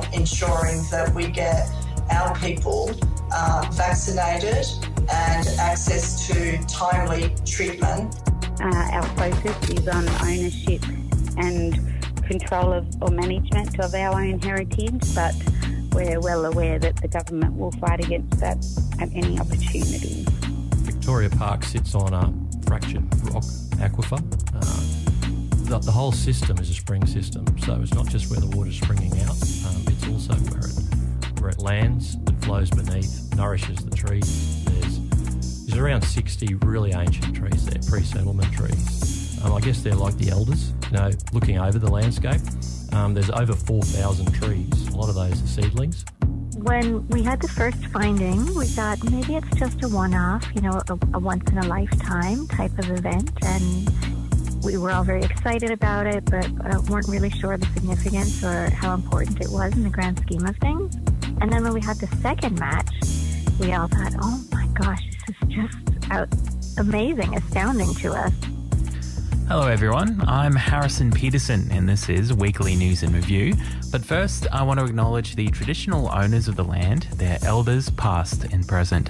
on ensuring that we get our people vaccinated and access to timely treatment. Our focus is on ownership and control of or management of our own heritage, but we're well aware that the government will fight against that at any opportunity. Victoria Park sits on a fractured rock aquifer. The whole system is a spring system, so it's not just where the water's springing out, it's also where it lands, it flows beneath, nourishes the trees. There's around 60 really ancient trees there, pre-settlement trees. I guess they're like the elders, looking over the landscape. There's over 4,000 trees. A lot of those are seedlings. When we had the first finding, we thought maybe it's just a one-off, a once-in-a-lifetime type of event, and we were all very excited about it, but weren't really sure of the significance or how important it was in the grand scheme of things. And then when we had the second match, we all thought, oh my gosh, this is just amazing, astounding to us. Hello everyone, I'm Harrison Peterson and this is Weekly News in Review. But first, I want to acknowledge the traditional owners of the land, their elders past and present.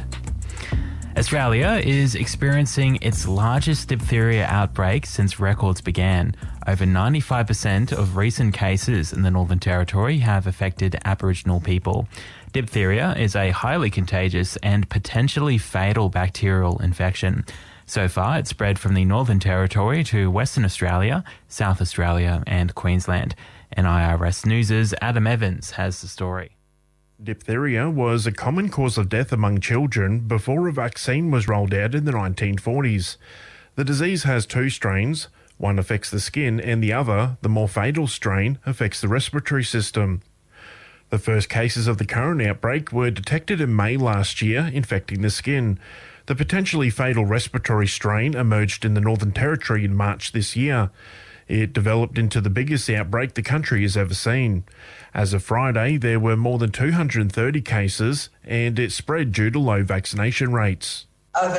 Australia is experiencing its largest diphtheria outbreak since records began. Over 95% of recent cases in the Northern Territory have affected Aboriginal people. Diphtheria is a highly contagious and potentially fatal bacterial infection. So far, it's spread from the Northern Territory to Western Australia, South Australia and Queensland. NIRS News' Adam Evans has the story. Diphtheria was a common cause of death among children before a vaccine was rolled out in the 1940s. The disease has two strains. One affects the skin and the other, the more fatal strain, affects the respiratory system. The first cases of the current outbreak were detected in May last year, infecting the skin. The potentially fatal respiratory strain emerged in the Northern Territory in March this year. It developed into the biggest outbreak the country has ever seen. As of Friday, there were more than 230 cases, and it spread due to low vaccination rates. Over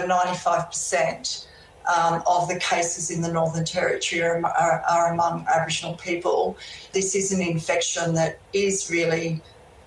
95% of the cases in the Northern Territory are among Aboriginal people. This is an infection that is really,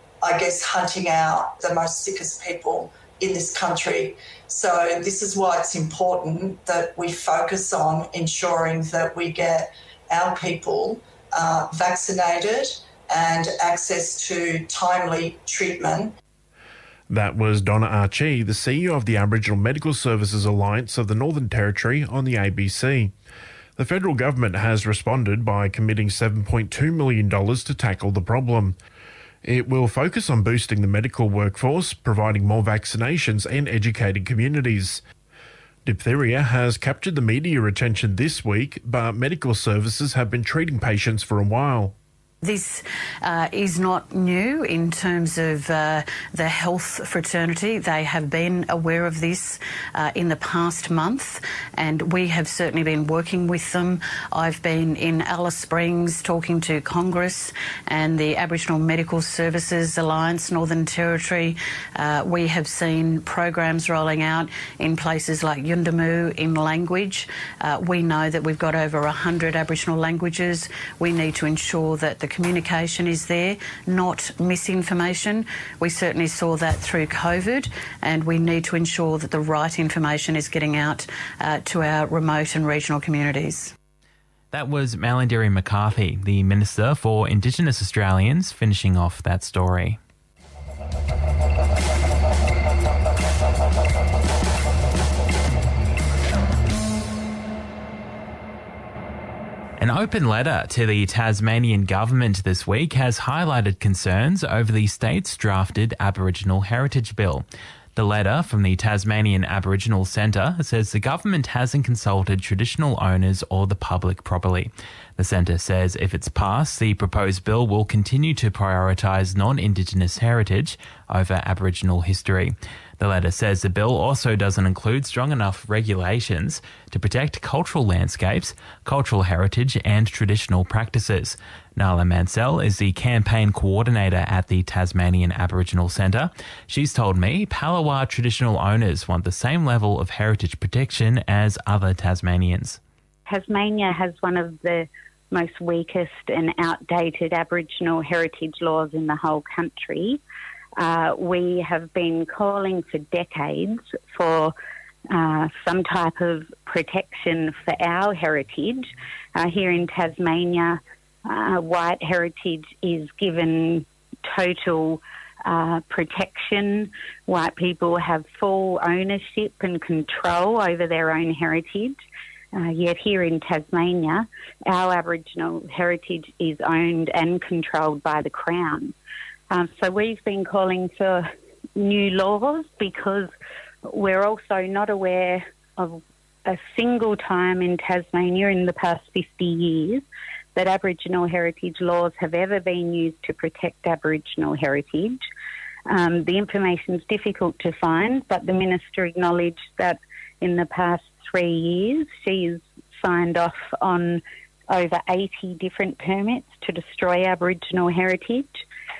hunting out the most sickest people in this country. So this is why it's important that we focus on ensuring that we get our people vaccinated and access to timely treatment. That was Donna Archie, the CEO of the Aboriginal Medical Services Alliance of the Northern Territory on the ABC. The federal government has responded by committing $7.2 million to tackle the problem. It will focus on boosting the medical workforce, providing more vaccinations and educating communities. Diphtheria has captured the media attention this week, but medical services have been treating patients for a while. This is not new in terms of the health fraternity. They have been aware of this in the past month, and we have certainly been working with them. I've been in Alice Springs talking to Congress and the Aboriginal Medical Services Alliance, Northern Territory. We have seen programs rolling out in places like Yuendumu in language. We know that we've got over 100 Aboriginal languages. We need to ensure that the communication is there, not misinformation. We certainly saw that through COVID, and we need to ensure that the right information is getting out to our remote and regional communities. That was Malarndirri McCarthy, the Minister for Indigenous Australians, finishing off that story. An open letter to the Tasmanian government this week has highlighted concerns over the state's drafted Aboriginal Heritage Bill. The letter from the Tasmanian Aboriginal Centre says the government hasn't consulted traditional owners or the public properly. The centre says if it's passed, the proposed bill will continue to prioritise non-Indigenous heritage over Aboriginal history. The letter says the bill also doesn't include strong enough regulations to protect cultural landscapes, cultural heritage and traditional practices. Nala Mansell is the campaign coordinator at the Tasmanian Aboriginal Centre. She's told me Palawa traditional owners want the same level of heritage protection as other Tasmanians. Tasmania has one of the most weakest and outdated Aboriginal heritage laws in the whole country. We have been calling for decades for some type of protection for our heritage. Here in Tasmania, white heritage is given total protection. White people have full ownership and control over their own heritage. Yet here in Tasmania, our Aboriginal heritage is owned and controlled by the Crown. So we've been calling for new laws because we're also not aware of a single time in Tasmania in the past 50 years that Aboriginal heritage laws have ever been used to protect Aboriginal heritage. The information is difficult to find, but the Minister acknowledged that in the past 3 years she's signed off on over 80 different permits to destroy Aboriginal heritage.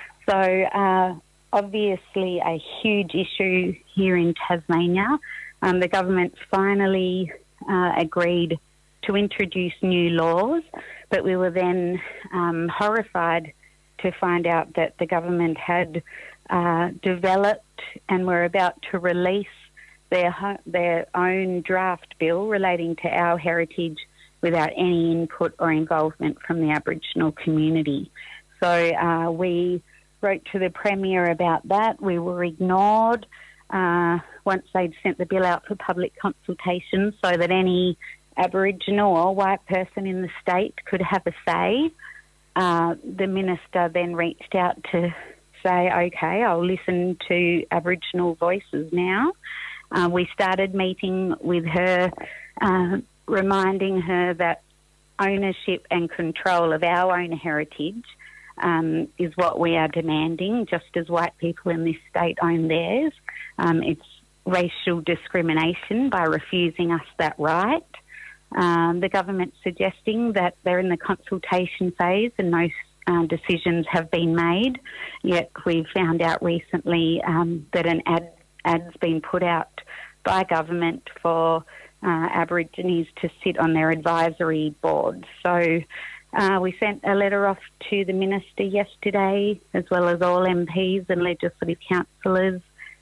So obviously a huge issue here in Tasmania. The government finally agreed to introduce new laws, but we were then horrified to find out that the government had developed and were about to release their own draft bill relating to our heritage without any input or involvement from the Aboriginal community. So we wrote to the Premier about that. We were ignored once they'd sent the bill out for public consultation so that any Aboriginal or white person in the state could have a say. The Minister then reached out to say, OK, I'll listen to Aboriginal voices now. We started meeting with her, reminding her that ownership and control of our own heritage is what we are demanding, just as white people in this state own theirs. It's racial discrimination by refusing us that right. The government's suggesting that they're in the consultation phase and no decisions have been made, yet we've found out recently that an ad's been put out by government for Aborigines to sit on their advisory board. So we sent a letter off to the Minister yesterday, as well as all MPs and legislative councillors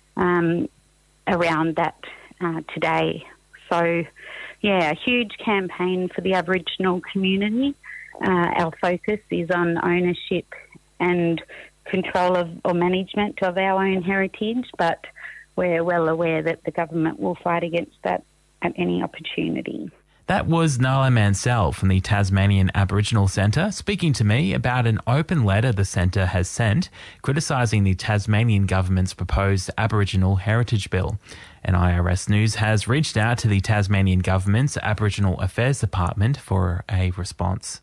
around that today. So, yeah, a huge campaign for the Aboriginal community. Our focus is on ownership and control of or management of our own heritage, but we're well aware that the government will fight against that at any opportunity. That was Nala Mansell from the Tasmanian Aboriginal Centre speaking to me about an open letter the centre has sent criticising the Tasmanian government's proposed Aboriginal Heritage Bill. And IRS News has reached out to the Tasmanian government's Aboriginal Affairs Department for a response.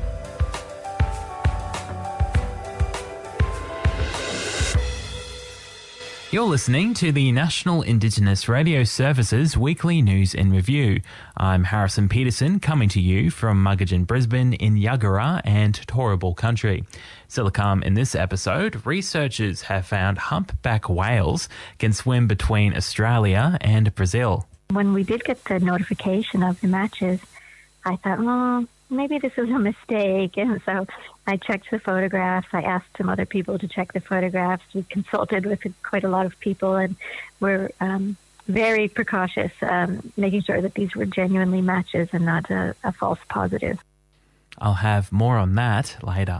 You're listening to the National Indigenous Radio Service's weekly news and review. I'm Harrison Peterson, coming to you from Muggagen, Brisbane in Yuggera and Turrbal country. Still to come in this episode, researchers have found humpback whales can swim between Australia and Brazil. When we did get the notification of the matches, I thought, maybe this is a mistake. And so I checked the photographs. I asked some other people to check the photographs. We consulted with quite a lot of people, and we're very precautious, making sure that these were genuinely matches and not a false positive. I'll have more on that later.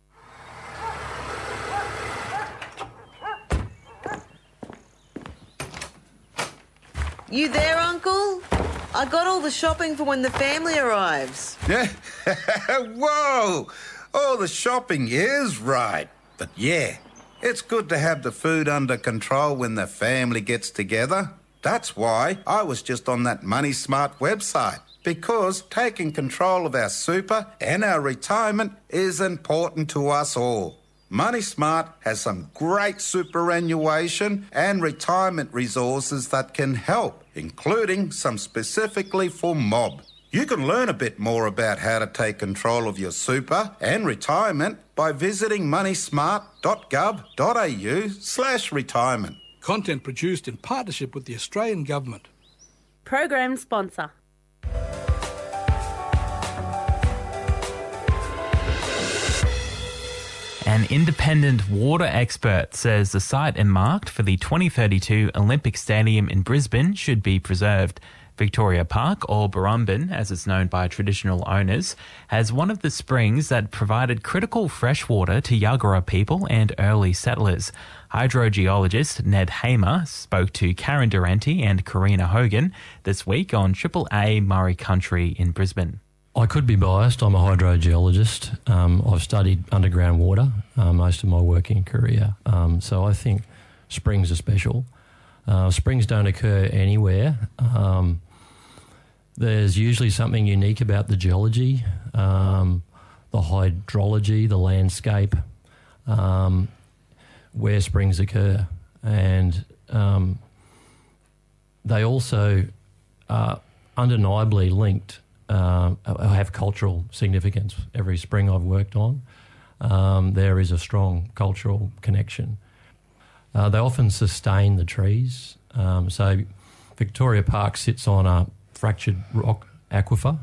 You there, Uncle? I got all the shopping for when the family arrives. Yeah. Whoa! All the shopping is right. But yeah, it's good to have the food under control when the family gets together. That's why I was just on that Money Smart website, because taking control of our super and our retirement is important to us all. Money Smart has some great superannuation and retirement resources that can help, including some specifically for mob. You can learn a bit more about how to take control of your super and retirement by visiting moneysmart.gov.au/retirement. Content produced in partnership with the Australian Government. Program sponsor. An independent water expert says the site earmarked for the 2032 Olympic Stadium in Brisbane should be preserved. Victoria Park, or Barumban as it's known by traditional owners, has one of the springs that provided critical fresh water to Yagara people and early settlers. Hydrogeologist Ned Hamer spoke to Karen Durante and Karina Hogan this week on Triple A Murray Country in Brisbane. I could be biased. I'm a hydrogeologist. I've studied underground water most of my working career. So I think springs are special. Springs don't occur anywhere. There's usually something unique about the geology, the hydrology, the landscape, where springs occur. And they also are undeniably linked, have cultural significance. Every spring I've worked on, there is a strong cultural connection. They often sustain the trees. So Victoria Park sits on a fractured rock aquifer,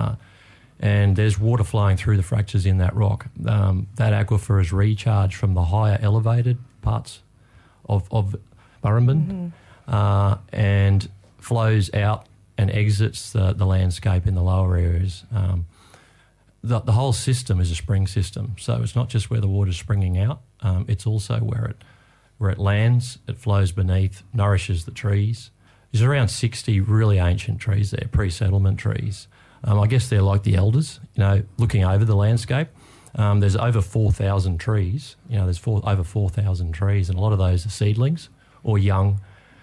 and there's water flowing through the fractures in that rock. That aquifer is recharged from the higher elevated parts of Barumban, and flows out and exits the landscape in the lower areas. The whole system is a spring system, so it's not just where the water's springing out, it's also where it lands, it flows beneath, nourishes the trees. There's around 60 really ancient trees there, pre-settlement trees. I guess they're like the elders, looking over the landscape. There's over 4,000 trees. There's over 4,000 trees, and a lot of those are seedlings or young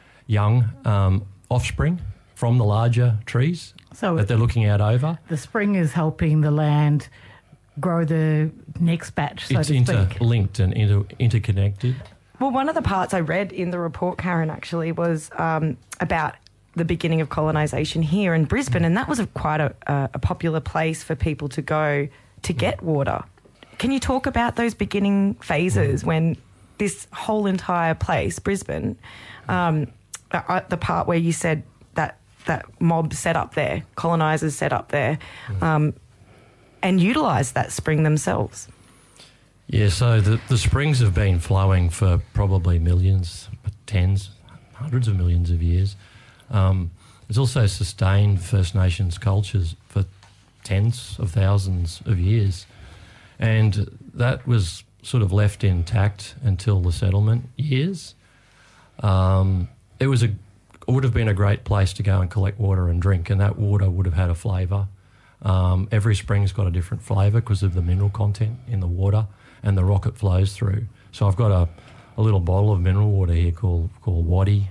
offspring from the larger trees that they're looking out over. The spring is helping the land grow the next batch, so to speak. It's interlinked and interconnected. Well, one of the parts I read in the report, Karen, actually was about the beginning of colonisation here in Brisbane, and that was quite a popular place for people to go to get water. Can you talk about those beginning phases when this whole entire place, Brisbane, the part where you said that mob set up there, colonisers set up there, and utilised that spring themselves? Yeah, so the springs have been flowing for probably millions, tens, hundreds of millions of years. It's also sustained First Nations cultures for tens of thousands of years. And that was sort of left intact until the settlement years. It would have been a great place to go and collect water and drink, and that water would have had a flavour. Every spring's got a different flavour because of the mineral content in the water and the rock it flows through. So I've got a little bottle of mineral water here called Waddy.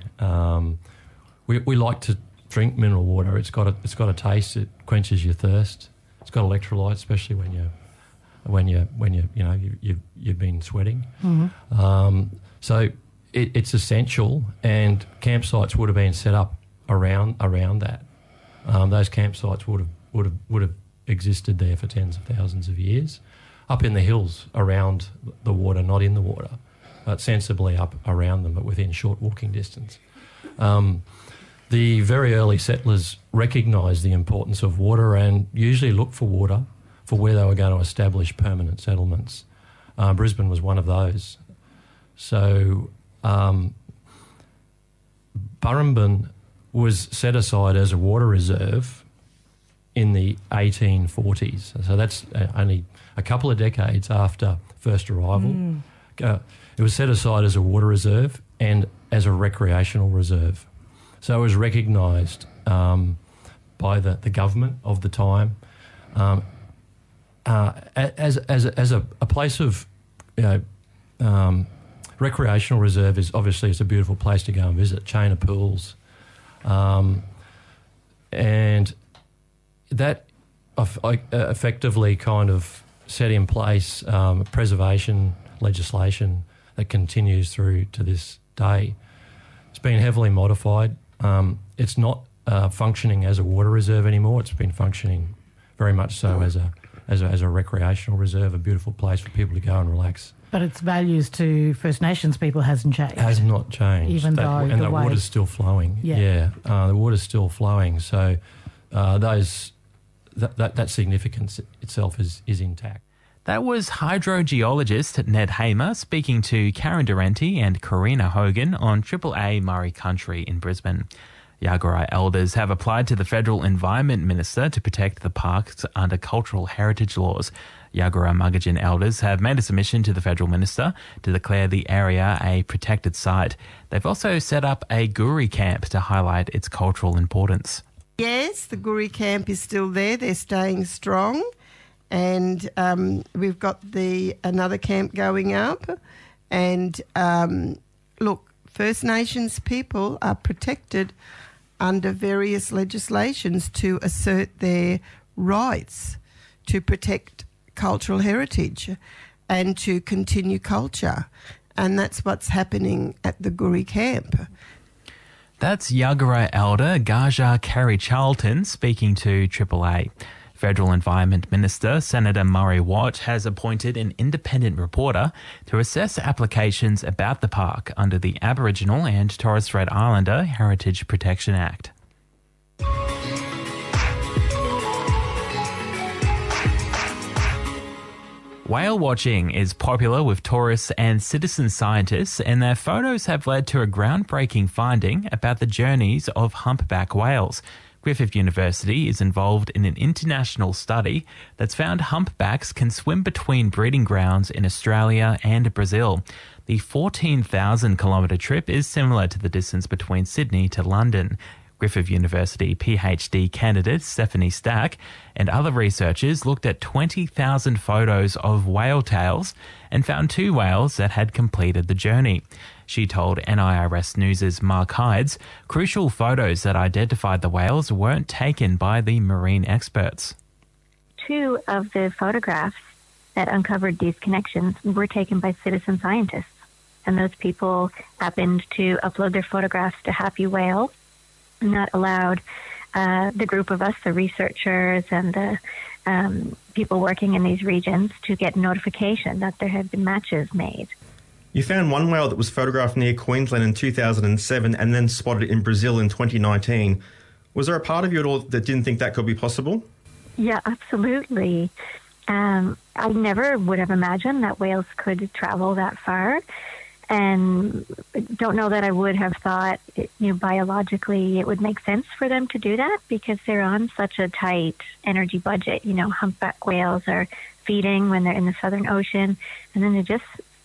We like to drink mineral water. It's got a taste. It quenches your thirst. It's got electrolytes, especially when you've been sweating. Mm-hmm. So it's essential, and campsites would have been set up around that. Those campsites would have existed there for tens of thousands of years, up in the hills around the water, not in the water, but sensibly up around them, but within short walking distance. The very early settlers recognised the importance of water and usually looked for water for where they were going to establish permanent settlements. Brisbane was one of those. So Barumban was set aside as a water reserve in the 1840s. So that's only a couple of decades after first arrival. It was set aside as a water reserve and as a recreational reserve. So it was recognised by the government of the time as a place of recreational reserve. Is obviously it's a beautiful place to go and visit, chain of pools, and that effectively kind of set in place preservation legislation that continues through to this day. It's been heavily modified. It's not functioning as a water reserve anymore. It's been functioning very much so as a recreational reserve, a beautiful place for people to go and relax. But its values to First Nations people hasn't changed. Has not changed. Even though the water's still flowing. Yeah. The water's still flowing. So that significance itself is intact. That was hydrogeologist Ned Hamer speaking to Karen Durante and Karina Hogan on Triple A Murray Country in Brisbane. Yagara elders have applied to the Federal Environment Minister to protect the parks under cultural heritage laws. Yagara Muggajin elders have made a submission to the Federal Minister to declare the area a protected site. They've also set up a Guri camp to highlight its cultural importance. Yes, the Guri camp is still there. They're staying strong. And we've got another camp going up. And look, First Nations people are protected under various legislations to assert their rights to protect cultural heritage and to continue culture. And that's what's happening at the Guri camp. That's Yagara elder Gaja Carey-Charlton speaking to Triple A. Federal Environment Minister Senator Murray Watt has appointed an independent reporter to assess applications about the park under the Aboriginal and Torres Strait Islander Heritage Protection Act. Whale watching is popular with tourists and citizen scientists, and their photos have led to a groundbreaking finding about the journeys of humpback whales. Griffith University is involved in an international study that's found humpbacks can swim between breeding grounds in Australia and Brazil. The 14,000-kilometre trip is similar to the distance between Sydney to London. Griffith University PhD candidate Stephanie Stack and other researchers looked at 20,000 photos of whale tails and found 2 whales that had completed the journey. She told NIRS News' Mark Hydes crucial photos that identified the whales weren't taken by the marine experts. 2 of the photographs that uncovered these connections were taken by citizen scientists. And those people happened to upload their photographs to Happy Whale, and that allowed the group of us, the researchers and the people working in these regions, to get notification that there had been matches made. You found one whale that was photographed near Queensland in 2007 and then spotted in Brazil in 2019. Was there a part of you at all that didn't think that could be possible? Yeah, absolutely. I never would have imagined that whales could travel that far, and don't know that I would have thought, biologically it would make sense for them to do that, because they're on such a tight energy budget. Humpback whales are feeding when they're in the Southern Ocean, and then they just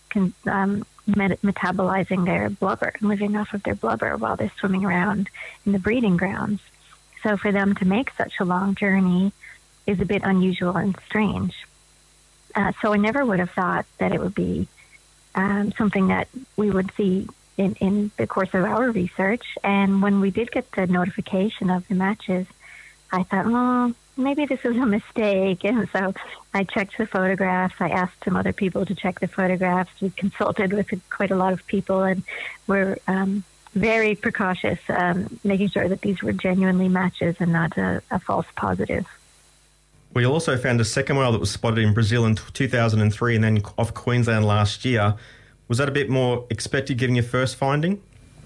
metabolizing their blubber and living off of their blubber while they're swimming around in the breeding grounds. So for them to make such a long journey is a bit unusual and strange. So I never would have thought that it would be something that we would see in the course of our research. And when we did get the notification of the matches, I thought, maybe this is a mistake. And so I checked the photographs. I asked some other people to check the photographs. We consulted with quite a lot of people, and were very precautious, making sure that these were genuinely matches and not a false positive. We also found a second whale that was spotted in Brazil in 2003 and then off Queensland last year. Was that a bit more expected given your first finding?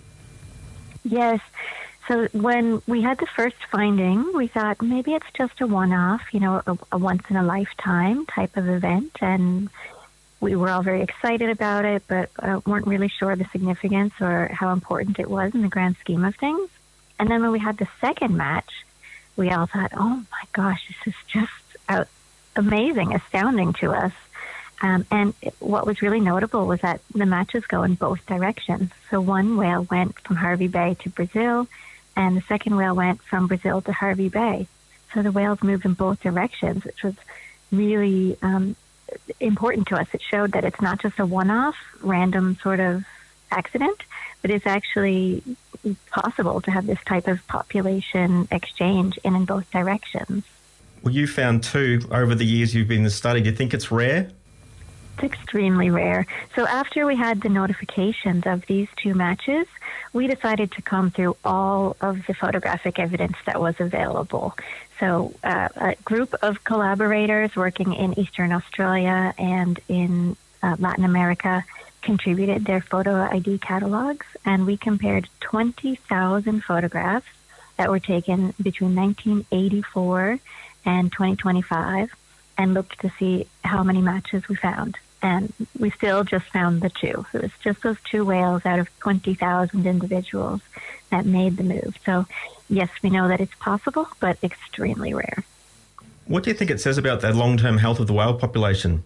Yes. So when we had the first finding, we thought maybe it's just a one-off, a once-in-a-lifetime type of event. And we were all very excited about it, but weren't really sure the significance or how important it was in the grand scheme of things. And then when we had the second match, we all thought, oh my gosh, this is just amazing, astounding to us. And what was really notable was that the matches go in both directions. So one whale went from Hervey Bay to Brazil, and the second whale went from Brazil to Hervey Bay. So the whales moved in both directions, which was really important to us. It showed that it's not just a one-off, random sort of accident, but it's actually possible to have this type of population exchange in both directions. Well, you found 2 over the years you've been in the study. Do you think it's rare? It's extremely rare. So after we had the notifications of these 2 matches, we decided to comb through all of the photographic evidence that was available. So a group of collaborators working in Eastern Australia and in Latin America contributed their photo ID catalogs, and we compared 20,000 photographs that were taken between 1984 and 2025, and looked to see how many matches we found. And we still just found the 2. So it's just those 2 whales out of 20,000 individuals that made the move. So yes, we know that it's possible, but extremely rare. What do you think it says about the long-term health of the whale population?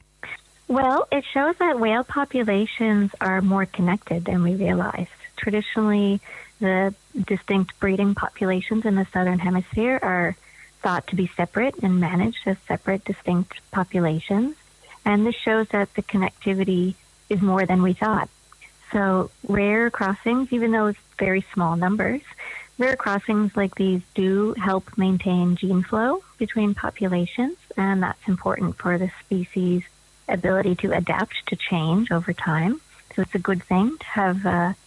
Well, it shows that whale populations are more connected than we realized. Traditionally, the distinct breeding populations in the southern hemisphere are thought to be separate and managed as separate, distinct populations. And this shows that the connectivity is more than we thought. So rare crossings, even though it's very small numbers, rare crossings like these do help maintain gene flow between populations, and that's important for the species' ability to adapt to change over time. So it's a good thing to have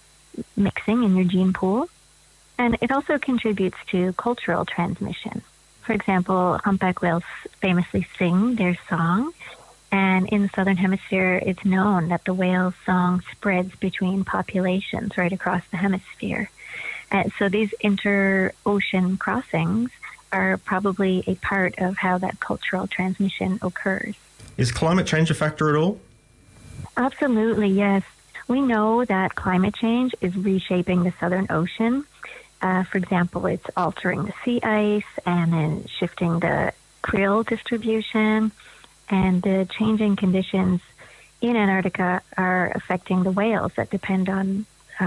mixing in your gene pool. And it also contributes to cultural transmission. For example, humpback whales famously sing their song, and in the southern hemisphere, it's known that the whale's song spreads between populations right across the hemisphere. And so these inter-ocean crossings are probably a part of how that cultural transmission occurs. Is climate change a factor at all? Absolutely, yes. We know that climate change is reshaping the Southern Ocean. For example, it's altering the sea ice and then shifting the krill distribution. And the changing conditions in Antarctica are affecting the whales that depend on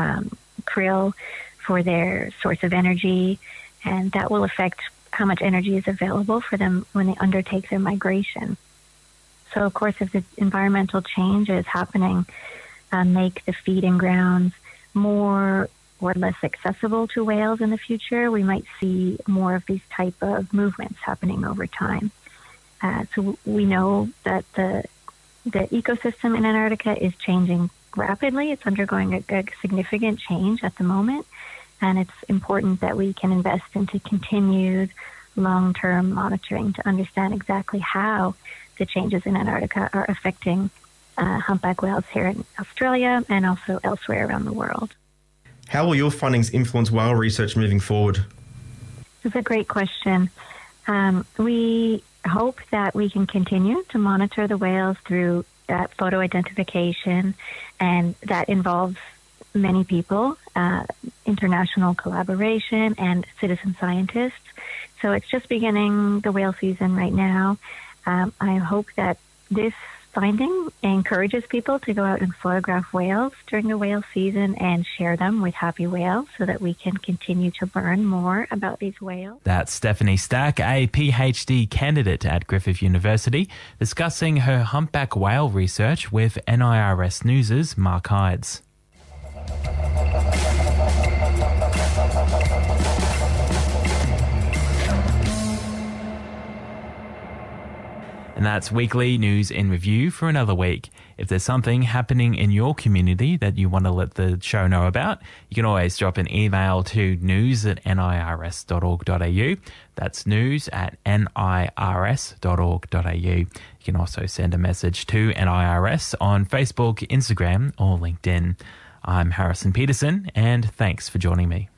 krill for their source of energy. And that will affect how much energy is available for them when they undertake their migration. So, of course, if the environmental changes happening make the feeding grounds more or less accessible to whales in the future, we might see more of these type of movements happening over time. So we know that the ecosystem in Antarctica is changing rapidly. It's undergoing a significant change at the moment, and it's important that we can invest into continued long-term monitoring to understand exactly how the changes in Antarctica are affecting humpback whales here in Australia and also elsewhere around the world. How will your findings influence whale research moving forward? It's a great question. We hope that we can continue to monitor the whales through that photo identification, and that involves many people, international collaboration, and citizen scientists. So it's just beginning the whale season right now. I hope that this finding encourages people to go out and photograph whales during the whale season and share them with happy whales so that we can continue to learn more about these whales. That's Stephanie Stack, a PhD candidate at Griffith University, discussing her humpback whale research with NIRS News' Mark Hydes. And that's weekly news in review for another week. If there's something happening in your community that you want to let the show know about, you can always drop an email to news@nirs.org.au. That's news@nirs.org.au. You can also send a message to NIRS on Facebook, Instagram, or LinkedIn. I'm Harrison Peterson, and thanks for joining me.